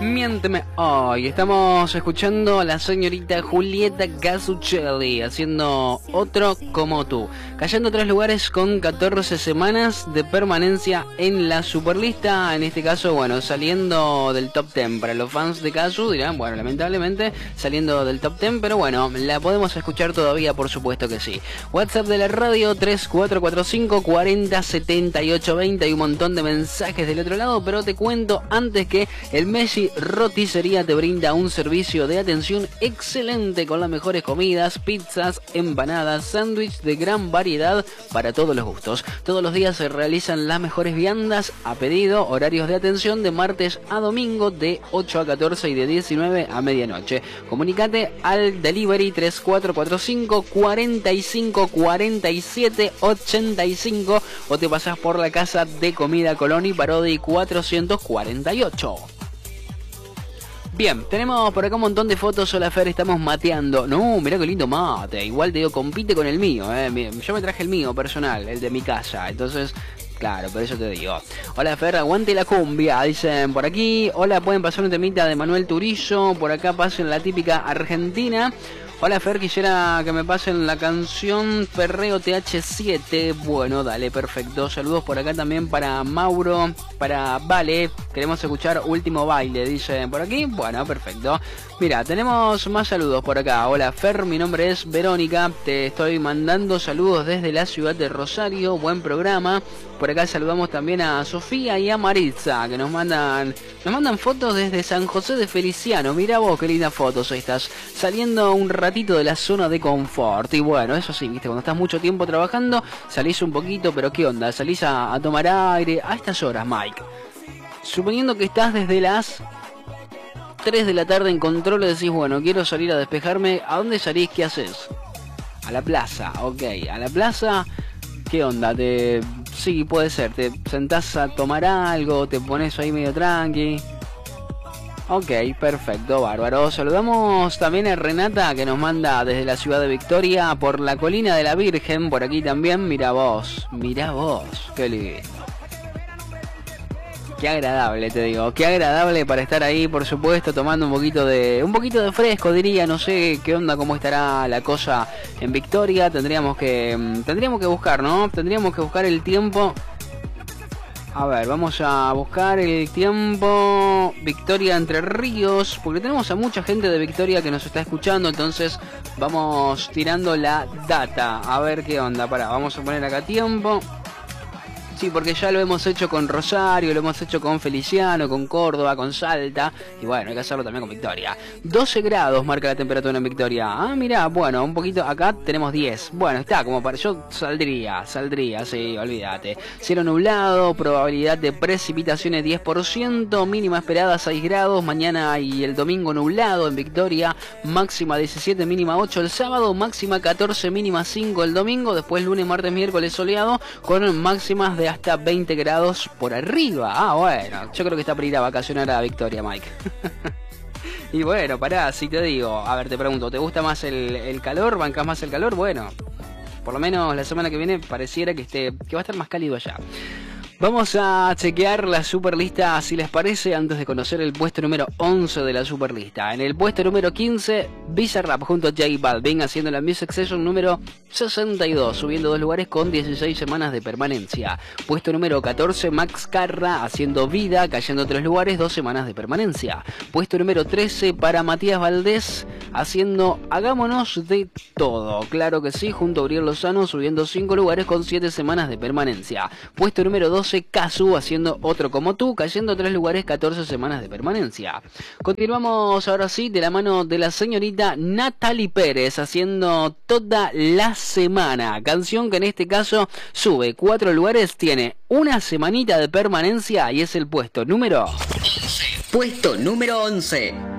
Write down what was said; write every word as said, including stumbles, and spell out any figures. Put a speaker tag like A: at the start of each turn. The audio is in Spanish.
A: Miénteme hoy. Estamos escuchando a la señorita Julieta Casuccelli haciendo Otro como tú, cayendo tres lugares con catorce semanas de permanencia en la Superlista. En este caso, bueno, saliendo del top diez. Para los fans de Casu dirán, bueno, lamentablemente saliendo del top diez, pero bueno, la podemos escuchar todavía, por supuesto que sí. WhatsApp de la radio tres cuatro cuatro cinco cuarenta setenta y ocho veinte. Hay un montón de mensajes del otro lado, pero te cuento antes que el Messi Roticería te brinda un servicio de atención excelente con las mejores comidas, pizzas, empanadas, sándwich de gran variedad para todos los gustos. Todos los días se realizan las mejores viandas a pedido, horarios de atención de martes a domingo de ocho a catorce y de diecinueve a medianoche. Comunicate al delivery tres cuatro cuatro cinco cuarenta y cinco cuarenta y siete ochenta y cinco o te pasas por la casa de comida Colón y Parodi cuatrocientos cuarenta y ocho. Bien, tenemos por acá un montón de fotos. Hola Fer, estamos mateando. No, mirá qué lindo mate. Igual te digo, compite con el mío, eh. Yo me traje el mío personal, el de mi casa. Entonces, claro, por eso te digo. Hola Fer, aguante la cumbia, dicen por aquí. Hola, pueden pasar un temita de Manuel Turizo. Por acá pasen la típica argentina. Hola Fer, quisiera que me pasen la canción Perreo T H siete. Bueno, dale, perfecto. Saludos por acá también para Mauro, para Vale. Queremos escuchar Último Baile, dicen por aquí. Bueno, perfecto. Mira, tenemos más saludos por acá. Hola Fer, mi nombre es Verónica. Te estoy mandando saludos desde la ciudad de Rosario. Buen programa. Por acá saludamos también a Sofía y a Maritza, que nos mandan nos mandan fotos desde San José de Feliciano. Mirá vos qué lindas fotos estas, saliendo un ratito de la zona de confort. Y bueno, eso sí, viste, cuando estás mucho tiempo trabajando, salís un poquito, pero ¿qué onda? Salís a, a tomar aire a estas horas, Mike. Suponiendo que estás desde las tres de la tarde en control y decís, bueno, quiero salir a despejarme. ¿A dónde salís? ¿Qué haces? A la plaza, ok, a la plaza. ¿Qué onda? Te... Sí, puede ser, te sentás a tomar algo, te pones ahí medio tranqui. Ok, perfecto, bárbaro. Saludamos también a Renata, que nos manda desde la ciudad de Victoria por la colina de la Virgen, por aquí también. Mira vos, mira vos, qué lindo. Qué agradable, te digo, qué agradable para estar ahí, por supuesto, tomando un poquito de un poquito de fresco, diría. No sé qué onda, cómo estará la cosa en Victoria. Tendríamos que tendríamos que buscar, ¿no? Tendríamos que buscar el tiempo. A ver, vamos a buscar el tiempo. Victoria, Entre Ríos, porque tenemos a mucha gente de Victoria que nos está escuchando, entonces vamos tirando la data. A ver qué onda, pará, vamos a poner acá tiempo. Sí, porque ya lo hemos hecho con Rosario, lo hemos hecho con Feliciano, con Córdoba, con Salta. Y bueno, hay que hacerlo también con Victoria. doce grados marca la temperatura en Victoria. Ah, mirá, bueno, un poquito. Acá tenemos diez. Bueno, está como para... Yo saldría, saldría, sí, olvídate. Cielo nublado, probabilidad de precipitaciones diez por ciento, mínima esperada seis grados. Mañana y el domingo nublado en Victoria. Máxima diecisiete, mínima ocho el sábado. Máxima catorce, mínima cinco el domingo. Después lunes, martes, miércoles soleado con máximas de hasta veinte grados por arriba. Ah, bueno, yo creo que está para ir a vacacionar a Victoria, Mike. Y bueno, pará, si te digo, a ver, te pregunto, ¿te gusta más el, el calor? ¿Bancás más el calor? Bueno, por lo menos la semana que viene pareciera que esté, que va a estar más cálido allá. Vamos a chequear la Superlista, si les parece, antes de conocer el puesto número once de la Superlista. En el puesto número quince, Bizarrap junto a J Balvin haciendo la Music Session número sesenta y dos, subiendo dos lugares con dieciséis semanas de permanencia. Puesto número catorce, Max Carra haciendo Vida, cayendo tres lugares, dos semanas de permanencia. Puesto número trece para Matías Valdés haciendo Hagámonos de Todo. Claro que sí, junto a Uriel Lozano, subiendo cinco lugares con siete semanas de permanencia. Puesto número doce, Casu haciendo Otro como tú, cayendo tres lugares, catorce semanas de permanencia. Continuamos ahora sí de la mano de la señorita Natalie Pérez haciendo Toda la Semana, canción que en este caso sube cuatro lugares, tiene una semanita de permanencia y es el puesto número once.
B: Puesto número once.